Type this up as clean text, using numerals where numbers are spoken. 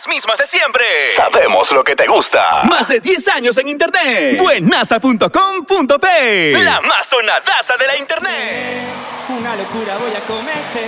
mismas de siempre. Sabemos lo que te gusta. Más de 10 años en internet. Buenaza.com.p. La más sonadaza de la internet. Una locura voy a cometer.